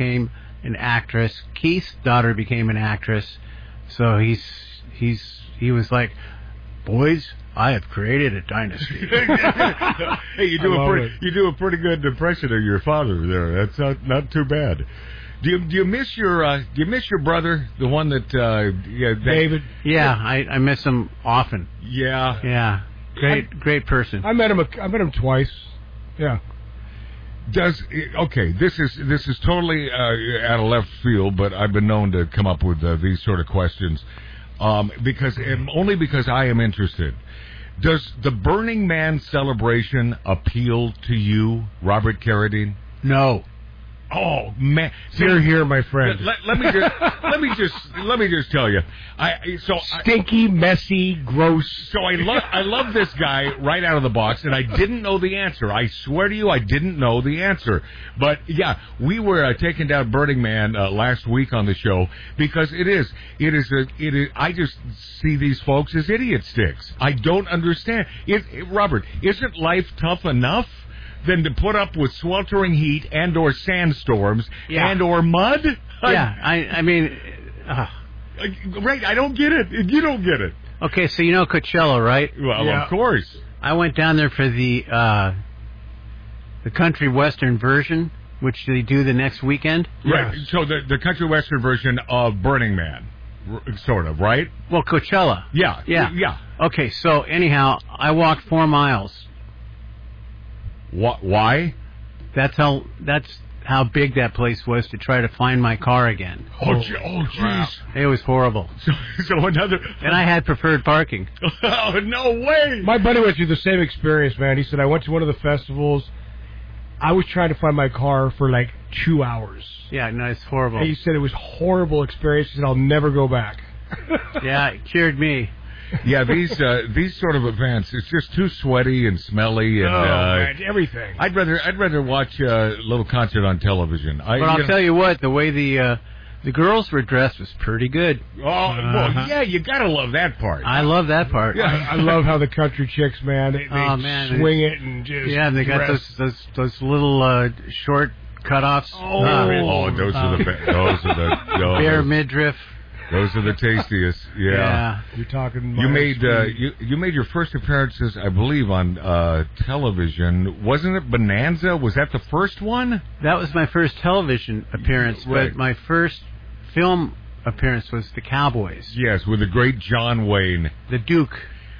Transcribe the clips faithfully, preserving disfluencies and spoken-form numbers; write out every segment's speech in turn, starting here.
became an actress. Keith's daughter became an actress. So he's he's he was like, boys, I have created a dynasty. Hey, you do a pretty it. you do a pretty good impression of your father there. That's not not too bad. Do you do you miss your uh, do you miss your brother, the one that uh, yeah, David? Yeah, I, I miss him often. Yeah, yeah, great I, great person. I met him. A, I met him twice. Yeah. Does okay? This is this is totally uh, out of left field, but I've been known to come up with uh, these sort of questions um, because only because I am interested. Does the Burning Man celebration appeal to you, Robert Carradine? No. Oh man, here, here, my friend. Let, let me just let me just let me just tell you. I so stinky, I, messy, gross. So I love I love this guy right out of the box, and I didn't know the answer. I swear to you, I didn't know the answer. But yeah, we were uh, taking down Burning Man uh, last week on the show because it is it is a it is. I just see these folks as idiot sticks. I don't understand. It, it, Robert, isn't life tough enough than to put up with sweltering heat and or sandstorms yeah. and or mud? Yeah, I, I mean... Uh, right, I don't get it. You don't get it. Okay, so you know Coachella, right? Well, yeah. Of course. I went down there for the uh, the country western version, which they do the next weekend. Right, yes. So the, the country western version of Burning Man, sort of, right? Well, Coachella. Yeah, yeah. Yeah. Okay, so anyhow, I walked four miles. Why? That's how. That's how big that place was to try to find my car again. Oh, oh jeez! It was horrible. So, so another. And I had preferred parking. Oh no way! My buddy went through the same experience, man. He said I went to one of the festivals. I was trying to find my car for like two hours. Yeah, no, it's horrible. And he said it was a horrible experience. He said I'll never go back. Yeah, it cured me. Yeah, these uh, these sort of events, it's just too sweaty and smelly and oh, uh, man, everything. I'd rather I'd rather watch a little concert on television. I, but I'll you know, tell you what, the way the uh, the girls were dressed was pretty good. Oh, uh-huh. Well, yeah, you gotta love that part. I love that part. Yeah, I, I love how the country chicks, man, they, they oh, man. swing it and just yeah, and they dress. got those those those little uh, short cutoffs. Oh, uh, oh, those uh, are the be- those are the those, bare midriff. Those are the tastiest. Yeah, yeah. You're talking. You made uh, you you made your first appearances, I believe, on uh, television. Wasn't it Bonanza? Was that the first one? That was my first television appearance. Right. But my first film appearance was The Cowboys. Yes, with the great John Wayne, the Duke.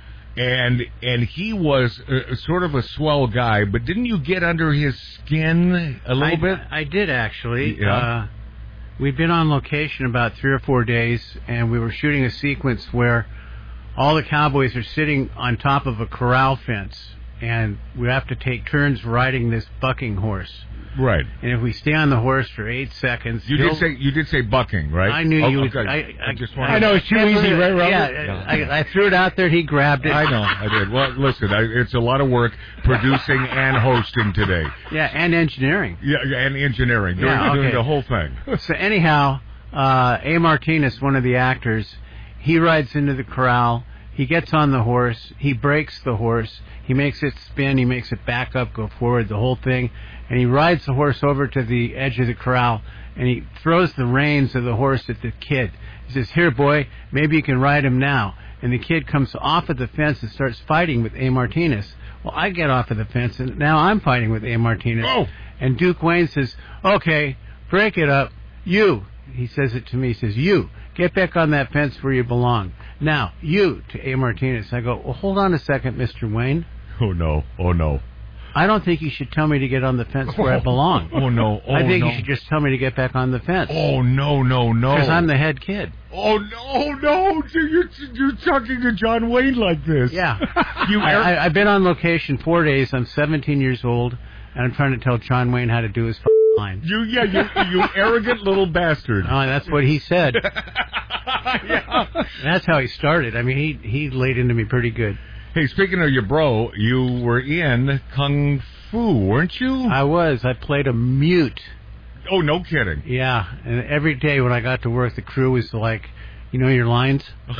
And and he was a, sort of a swell guy, but didn't you get under his skin a little I, bit? I did actually. Yeah. Uh, We'd been on location about three or four days, and we were shooting a sequence where all the cowboys are sitting on top of a corral fence, and we have to take turns riding this bucking horse. Right. And if we stay on the horse for eight seconds, you did say you did say bucking, right? I knew oh, you. Okay. Would, I, I, I just I, I know it's too easy, right, Robert? Yeah, yeah. I, I threw it out there. He grabbed it. I know, I did. Well, listen, I, it's a lot of work producing and hosting today. Yeah, and engineering. Yeah, and engineering, doing, yeah, okay. doing the whole thing. So anyhow, uh, A. Martinez, one of the actors, he rides into the corral. He gets on the horse. He breaks the horse. He makes it spin. He makes it back up, go forward, the whole thing. And he rides the horse over to the edge of the corral, and he throws the reins of the horse at the kid. He says, "Here, boy, maybe you can ride him now." And the kid comes off of the fence and starts fighting with A. Martinez. Well, I get off of the fence, and now I'm fighting with A. Martinez. Oh. And Duke Wayne says, "Okay, break it up. You," he says it to me, he says, "You, get back on that fence where you belong. Now, you," to A. Martinez. I go, "Well, hold on a second, Mister Wayne. Oh, no. Oh, no. I don't think you should tell me to get on the fence where I belong. Oh, no. Oh, I think no. you should just tell me to get back on the fence." Oh, no, no, no. Because I'm the head kid. Oh, no, no. You're, you're talking to John Wayne like this. Yeah. you I, I, I've been on location four days. I'm seventeen years old, and I'm trying to tell John Wayne how to do his f- line. You, yeah, you, you arrogant little bastard. Oh, that's what he said. Yeah. That's how he started. I mean, he, he laid into me pretty good. Hey, speaking of your bro, you were in Kung Fu, weren't you? I was. I played a mute. Oh, no kidding. Yeah, and every day when I got to work, the crew was like, "You know your lines?" Like,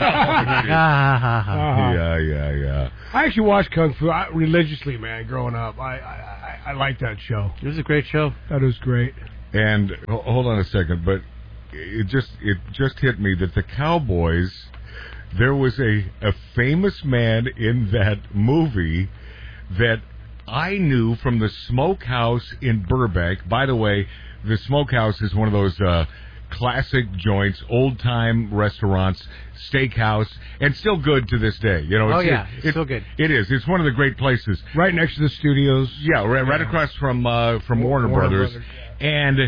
ah, ha, ha. Uh-huh. Yeah, yeah, yeah. I actually watched Kung Fu I, religiously, man, growing up. I I, I, I like that show. It was a great show. That was great. And ho- hold on a second, but it just it just hit me that the Cowboys, there was a, a famous man in that movie that I knew from the Smokehouse in Burbank. By the way, the Smokehouse is one of those uh, classic joints, old-time restaurants, steakhouse, and still good to this day. You know, Oh, it's, yeah, it, it's it- still good. It is. It's one of the great places. Right next to the studios. Yeah, right, right Yeah. across from uh, from Warner, Warner Brothers. Brothers, And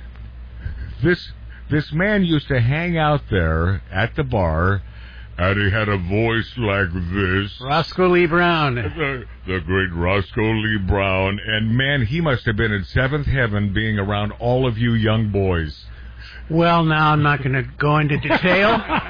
this this man used to hang out there at the bar, and he had a voice like this. Roscoe Lee Brown. The, the great Roscoe Lee Brown. And man, he must have been in seventh heaven being around all of you young boys. Well, now I'm not going to go into detail.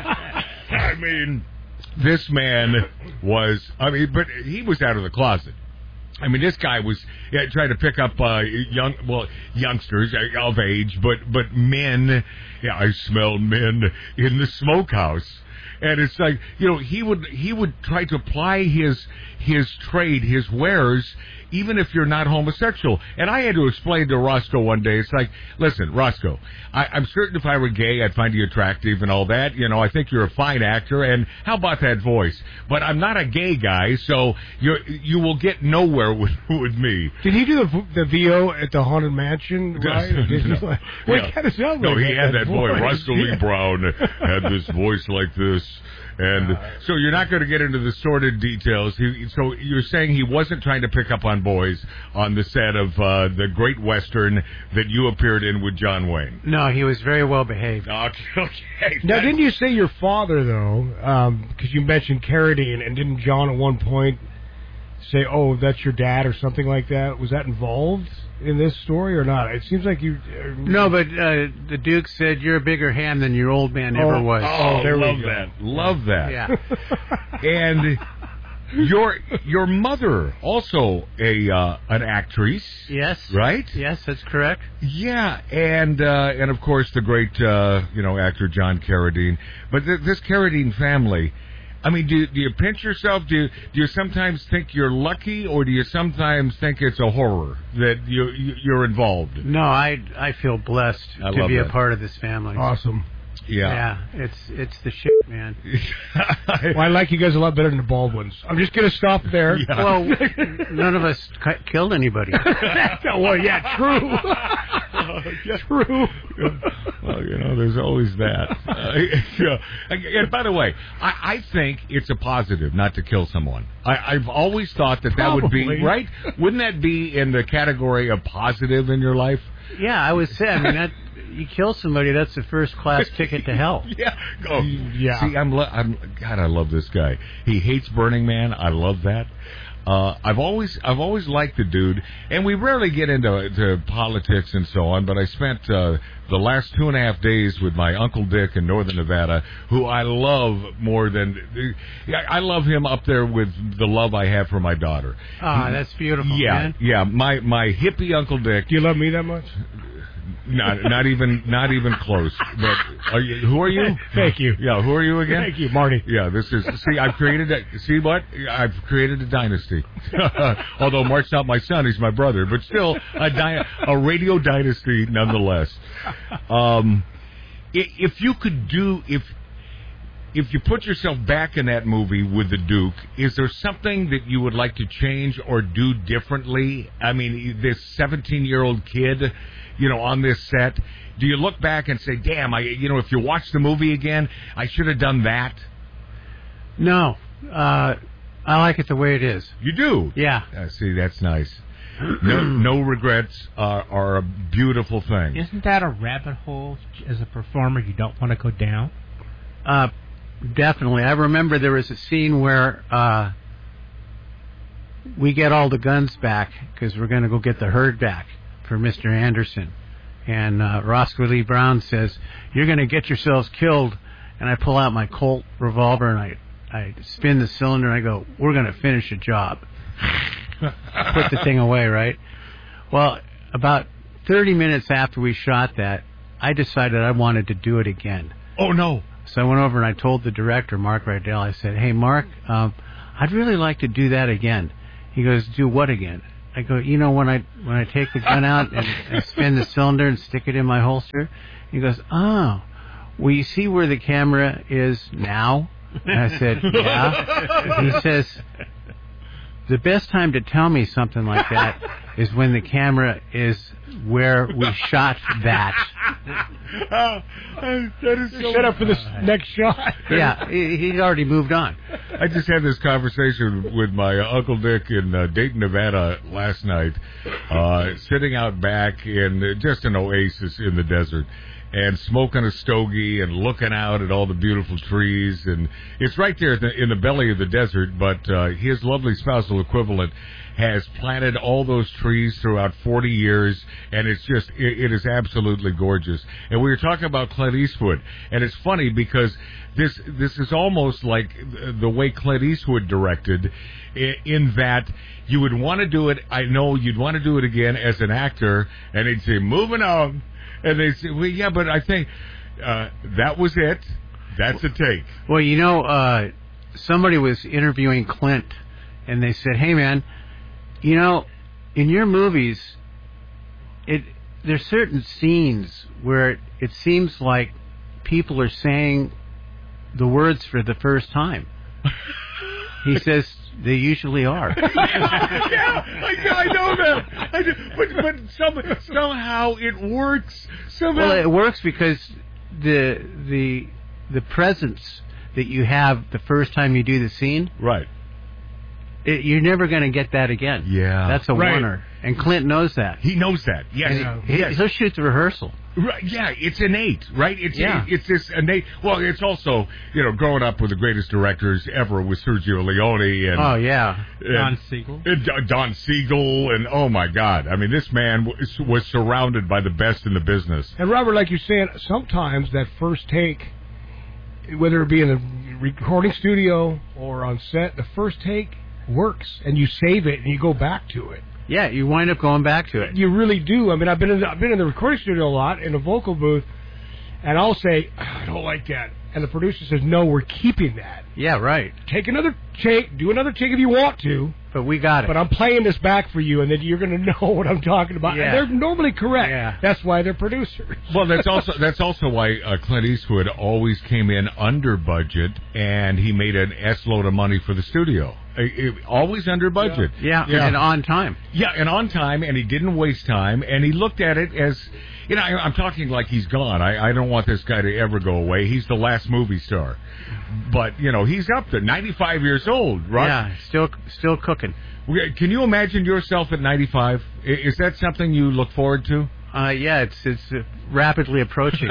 I mean, this man was, I mean, but he was out of the closet. I mean, this guy was yeah, trying to pick up uh, young, well, youngsters of age, but but men. Yeah, I smell men in the smokehouse, and it's like, you know, he would he would try to apply his his trade, his wares, even if you're not homosexual. And I had to explain to Roscoe one day, it's like, listen, Roscoe, I, I'm certain if I were gay, I'd find you attractive and all that. You know, I think you're a fine actor, and how about that voice? But I'm not a gay guy, so you you will get nowhere with, with me. Did he do the the V O at the Haunted Mansion? Right? Did he, No. well, Yeah. he kind of sounded No, like he that, had that voice. voice. Roscoe Lee Yeah. Brown had this voice like this. And so you're not going to get into the sordid details. He, so you're saying he wasn't trying to pick up on boys on the set of uh, the Great Western that you appeared in with John Wayne. No, he was very well behaved. Okay. okay. Now, didn't you say your father, though, because you mentioned Carradine, and didn't John at one point say, oh, that's your dad or something like that? Was that involved in this story or not? It seems like you... Uh, No, but uh, the Duke said you're a bigger ham than your old man ever Oh, was. Oh, there we love go. that. Love that. Yeah. And your your mother, also a uh, an actress, Yes. right? Yes, that's correct. Yeah, and uh, and of course the great uh, you know actor John Carradine. But th- this Carradine family, I mean, do do you pinch yourself? Do you, do you sometimes think you're lucky, or do you sometimes think it's a horror that you, you you're involved? No, I I feel blessed I to love be that. a part of this family. Awesome. Yeah. Yeah, it's it's the shit, man. Well, I like you guys a lot better than the Baldwins. I'm just going to stop there. Yeah. Well, none of us ki- killed anybody. Well, yeah, true. True. Well, you know, there's always that. Uh, yeah. And by the way, I, I think it's a positive not to kill someone. I, I've always thought that that would be, Probably. right? Wouldn't that be in the category of positive in your life? Yeah, I would say. I mean, that you kill somebody, that's the first class ticket to hell. Yeah. Oh, Yeah. See, I'm, lo- I'm. God, I love this guy. He hates Burning Man. I love that. Uh, I've always, I've always liked the dude, and we rarely get into to politics and so on. But I spent uh, the last two and a half days with my Uncle Dick in Northern Nevada, who I love more than. I love him up there with the love I have for my daughter. Ah, that's beautiful, Yeah, man. yeah. My my hippie Uncle Dick. Do you love me that much? Not not even not even close. But are you, who are you? Thank you. Yeah, who are you again? Thank you, Marty. Yeah, this is. See, I've created. A, see what? I've created a dynasty. Although Mark's not my son, he's my brother, but still a dy- a radio dynasty nonetheless. Um, i- if you could do if. If you put yourself back in that movie with the Duke, is there something that you would like to change or do differently? I mean, this seventeen-year-old kid, you know, on this set, do you look back and say, damn, I, you know, if you watch the movie again, I should have done that? No, uh, I like it the way it is. You do? Yeah. Uh, see, that's nice. No, no regrets are, are a beautiful thing. Isn't that a rabbit hole as a performer you don't want to go down? Uh, definitely. I remember there was a scene where uh, we get all the guns back because we're going to go get the herd back for Mister Anderson. And uh, Roscoe Lee Brown says, you're going to get yourselves killed. And I pull out my Colt revolver and I, I spin the cylinder and I go, we're going to finish the job. Put the thing away, right? Well, about thirty minutes after we shot that, I decided I wanted to do it again. Oh, no. So I went over and I told the director, Mark Rydell, I said, hey, Mark, um, I'd really like to do that again. He goes, do what again? I go, you know, when I when I take the gun out and, and spin the cylinder and stick it in my holster, he goes, oh, well, you see where the camera is now? And I said, yeah. He says, the best time to tell me something like that is when the camera is where we shot that. Oh, that is so Set up for the next shot. Yeah, he, he'd already moved on. I just had this conversation with my uh, Uncle Dick in uh, Dayton, Nevada last night, uh, sitting out back in uh, just an oasis in the desert and smoking a stogie and looking out at all the beautiful trees. And it's right there in the, in the belly of the desert, but uh, his lovely spousal equivalent has planted all those trees throughout forty years, and it's just, it, it is absolutely gorgeous. And we were talking about Clint Eastwood, and it's funny because this this is almost like the way Clint Eastwood directed, in that you would want to do it, I know you'd want to do it again as an actor, and he'd say, moving on. And they say, well, yeah, but I think uh, that was it. That's a take. Well, you know, uh, somebody was interviewing Clint, and they said, hey, man, you know, in your movies, it there's certain scenes where it, it seems like people are saying the words for the first time. He says they usually are. Yeah, I, I know that. I do, but but some, somehow it works. Somehow. Well, it works because the the the presence that you have the first time you do the scene, right? It, you're never going to get that again. Yeah, that's a right. winner, and Clint knows that. He knows that. Yes, and he, yes. He'll shoot the rehearsal. Right, yeah, it's innate, right? It's yeah. it's this innate. Well, it's also, you know, growing up with the greatest directors ever with Sergio Leone and oh yeah, and, Don Siegel, and Don Siegel, and oh my God, I mean, this man was, was surrounded by the best in the business. And Robert, like you're saying, sometimes that first take, whether it be in a recording studio or on set, the first take works, and you save it and you go back to it. Yeah, you wind up going back to it. You really do. I mean, I've been in the, I've been in the recording studio a lot, in a vocal booth, and I'll say, I don't like that. And the producer says, no, we're keeping that. Yeah, right. Take another take, do another take if you want to. But we got it. But I'm playing this back for you, and then you're going to know what I'm talking about. Yeah. And they're normally correct. Yeah. That's why they're producers. Well, that's also that's also why uh, Clint Eastwood always came in under budget, and he made an S load of money for the studio. It, it, always under budget. Yeah. yeah, and on time. Yeah, and on time, and he didn't waste time, and he looked at it as, you know, I, I'm talking like he's gone. I, I don't want this guy to ever go away. He's the last movie star. But, you know, he's up there, ninety-five years old, right? Yeah, still still cooking. Can you imagine yourself at ninety-five? Is that something you look forward to? Uh, yeah, it's it's uh, rapidly approaching.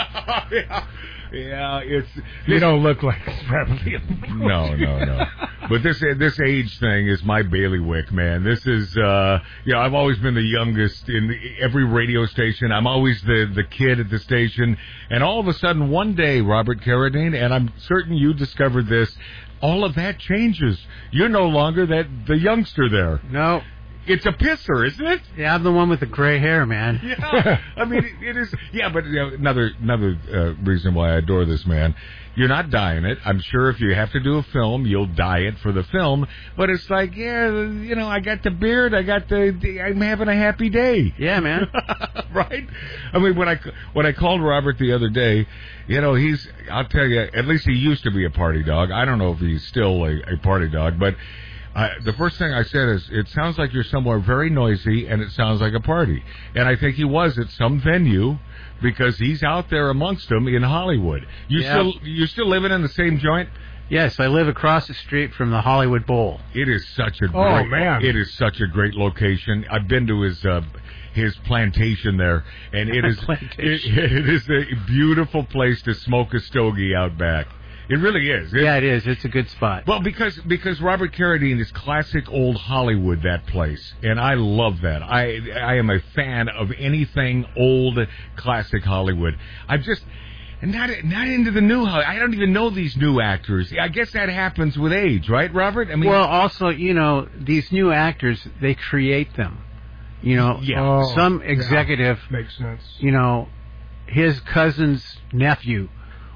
yeah. Yeah, it's you don't look like it's rapidly approaching. No, no, no. But this this age thing is my bailiwick, man. This is, uh, you know, I've always been the youngest in the, every radio station. I'm always the the kid at the station, and all of a sudden, one day, Robert Carradine, and I'm certain you discovered this. All of that changes. You're no longer that the youngster there. No. It's a pisser, isn't it? Yeah, I'm the one with the gray hair, man. Yeah, I mean, it, it is. Yeah, but you know, another another uh, reason why I adore this man. You're not dyeing it. I'm sure if you have to do a film, you'll dye it for the film. But it's like, yeah, you know, I got the beard. I got the. the I'm having a happy day. Yeah, man. Right? I mean, when I when I called Robert the other day, you know, he's. I'll tell you, at least he used to be a party dog. I don't know if he's still a, a party dog, but. Uh, the first thing I said is, it sounds like you're somewhere very noisy, and it sounds like a party. And I think he was at some venue, because he's out there amongst them in Hollywood. You yeah. still you still living in the same joint? Yes, I live across the street from the Hollywood Bowl. It is such a oh, great, man. It is such a great location. I've been to his uh, his plantation there, and it is it, it is a beautiful place to smoke a stogie out back. It really is. It, yeah, it is. It's a good spot. Well, because because Robert Carradine is classic old Hollywood, that place, and I love that. I I am a fan of anything old, classic Hollywood. I'm just not not into the new Hollywood. I don't even know these new actors. I guess that happens with age, right, Robert? I mean, well, also, you know, these new actors, they create them. You know, yeah. Oh, some executive yeah. Makes sense. You know, his cousin's nephew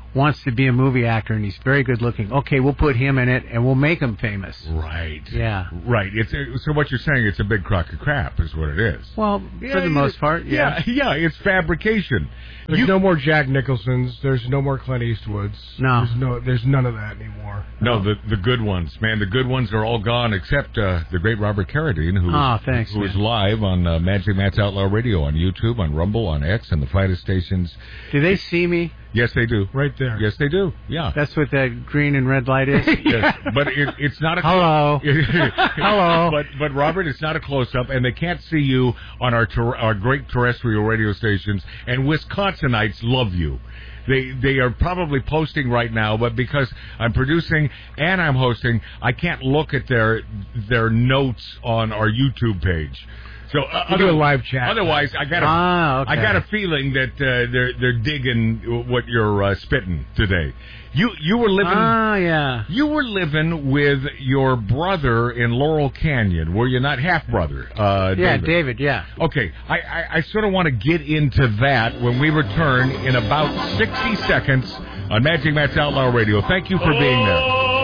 wants to be a movie actor and he's very good looking. Okay, we'll put him in it and we'll make him famous. Right. Yeah. Right. It's so what you're saying. It's a big crock of crap, is what it is. Well, yeah, for the it, most part, yeah. yeah, yeah. It's fabrication. There's You- no more Jack Nicholsons. There's no more Clint Eastwoods. No. There's no. There's none of that anymore. No, the the good ones, man. The good ones are all gone, except uh, the great Robert Carradine, who Oh, was, thanks, who was man. live on uh, Magic Matt's Outlaw Radio on YouTube, on Rumble, on X, and the finest stations. Do they see me? Yes, they do. Right there. Yes, they do. Yeah. That's what that green and red light is? Yes. But it, it's not a Hello. Hello. But but Robert, it's not a close up, and they can't see you on our ter- our great terrestrial radio stations. And Wisconsinites love you. They they are probably posting right now, but because I'm producing and I'm hosting, I can't look at their their notes on our YouTube page. So uh, You do a live chat. Otherwise, I got a, Ah, okay. I got a feeling that uh, they're they're digging what you're uh, spitting today. You you were living. Ah, yeah. You were living with your brother in Laurel Canyon, were you not? Half brother. Uh, Yeah, David. David, yeah. Okay, I, I, I sort of want to get into that when we return in about sixty seconds on Magic Matt's Outlaw Radio. Thank you for being there.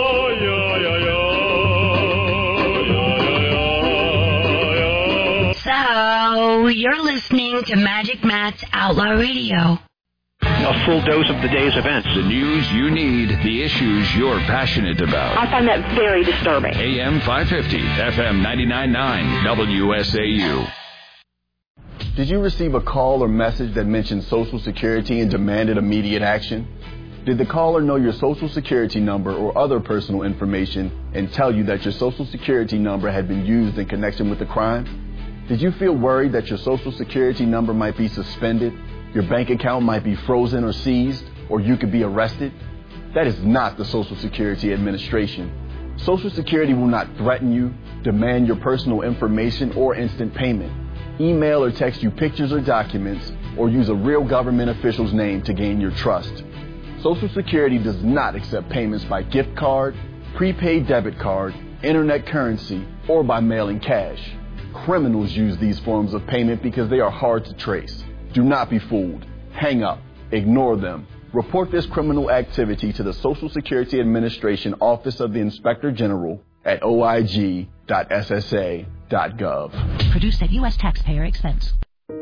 So, you're listening to Magic Matt's Outlaw Radio. A full dose of the day's events. The news you need, the issues you're passionate about. I find that very disturbing. A M five fifty, F M ninety-nine point nine, W S A U. Did you receive a call or message that mentioned Social Security and demanded immediate action? Did the caller know your Social Security number or other personal information and tell you that your Social Security number had been used in connection with the crime? Did you feel worried that your Social Security number might be suspended, your bank account might be frozen or seized, or you could be arrested? That is not the Social Security Administration. Social Security will not threaten you, demand your personal information or instant payment, email or text you pictures or documents, or use a real government official's name to gain your trust. Social Security does not accept payments by gift card, prepaid debit card, internet currency, or by mailing cash. Criminals use these forms of payment because they are hard to trace. Do not be fooled. Hang up. Ignore them. Report this criminal activity to the Social Security Administration Office of the Inspector General at O I G dot S S A dot gov. Produced at U S taxpayer expense.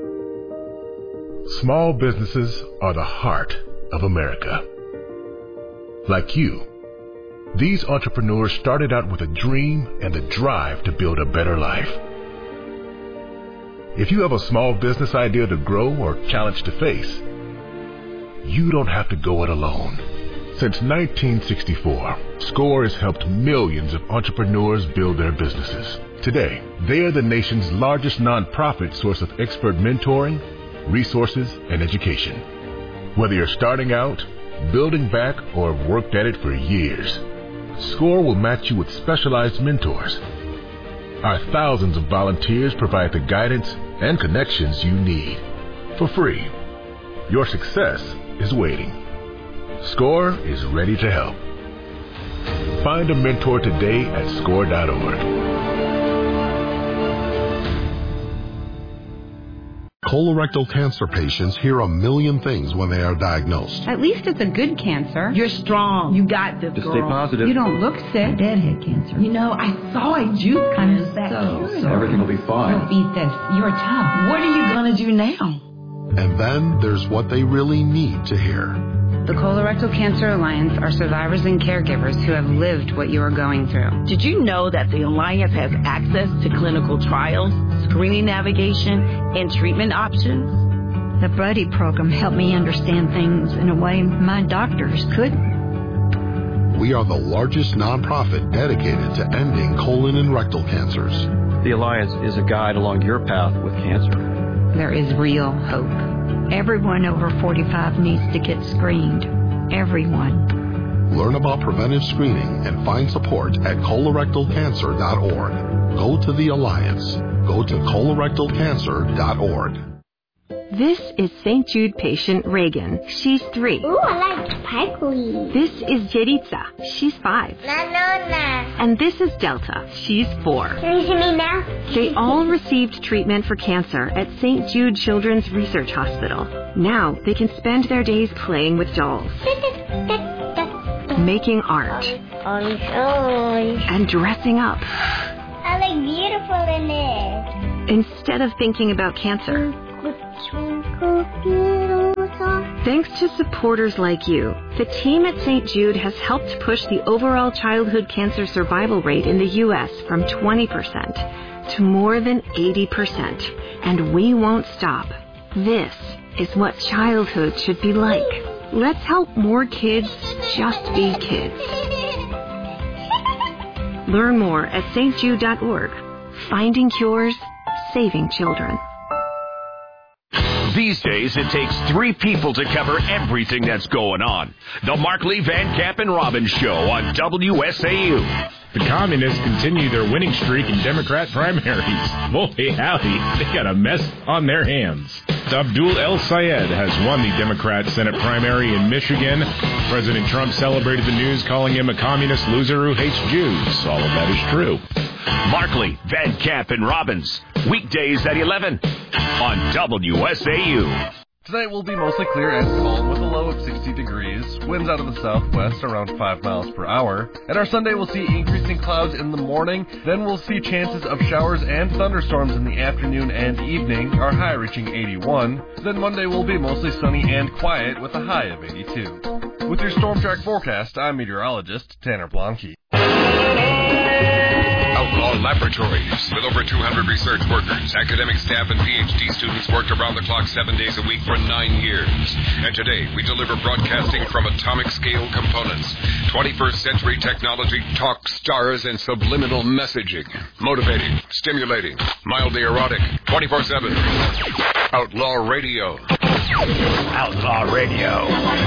Small businesses are the heart of America. Like you, these entrepreneurs started out with a dream and the drive to build a better life. If you have a small business idea to grow or challenge to face, you don't have to go it alone. Since nineteen sixty-four, SCORE has helped millions of entrepreneurs build their businesses. Today, they are the nation's largest nonprofit source of expert mentoring, resources, and education. Whether you're starting out, building back, or have worked at it for years, SCORE will match you with specialized mentors. Our thousands of volunteers provide the guidance and connections you need for free. Your success is waiting. SCORE is ready to help. Find a mentor today at score dot org. Colorectal cancer patients hear a million things when they are diagnosed. At least it's a good cancer. You're strong. You got this, Just girl. stay positive. You don't look sick. Deadhead cancer. You know, I saw a juice kind of that. So sorry. Everything will be fine. You'll beat this. You're tough. What are you going to do now? And then there's what they really need to hear. The Colorectal Cancer Alliance are survivors and caregivers who have lived what you are going through. Did you know that the Alliance has access to clinical trials, screening navigation, and treatment options? The Buddy program helped me understand things in a way my doctors couldn't. We are the largest nonprofit dedicated to ending colon and rectal cancers. The Alliance is a guide along your path with cancer. There is real hope. Everyone over forty-five needs to get screened. Everyone. Learn about preventive screening and find support at colorectal cancer dot org. Go to the Alliance. Go to colorectal cancer dot org. This is Saint Jude patient Reagan. She's three. Ooh, I like sparkly. This is Jeritza. She's five. No, no, no. And this is Delta. She's four. Can you see me now? They all received treatment for cancer at Saint Jude Children's Research Hospital. Now they can spend their days playing with dolls, making art, and dressing up. I look beautiful in it. Instead of thinking about cancer. Thanks to supporters like you, the team at Saint Jude has helped push the overall childhood cancer survival rate in the U S from twenty percent to more than eighty percent. And we won't stop. This is what childhood should be like. Let's help more kids just be kids. Learn more at S T jude dot org. Finding cures, saving children. These days, it takes three people to cover everything that's going on. The Markley, Van Camp, and Robbins Show on W S A U. The Communists continue their winning streak in Democrat primaries. Holy howdy, they got a mess on their hands. Abdul El Sayed has won the Democrat Senate primary in Michigan. President Trump celebrated the news, calling him a communist loser who hates Jews. All of that is true. Markley, Van Camp, and Robbins. Weekdays at eleven on W S A U. Tonight will be mostly clear and calm with a low of sixty degrees, winds out of the southwest around five miles per hour. And our Sunday will see increasing clouds in the morning, then we'll see chances of showers and thunderstorms in the afternoon and evening, our high reaching eighty-one. Then Monday will be mostly sunny and quiet with a high of eighty-two. With your Storm Track forecast, I'm meteorologist Tanner Blanke. Outlaw Laboratories. With over two hundred research workers, academic staff, and P H D students worked around the clock seven days a week for nine years. And today, we deliver broadcasting from atomic scale components, twenty-first century technology, talk, stars, and subliminal messaging. Motivating, stimulating, mildly erotic, twenty-four seven. Outlaw Radio. Outlaw Radio.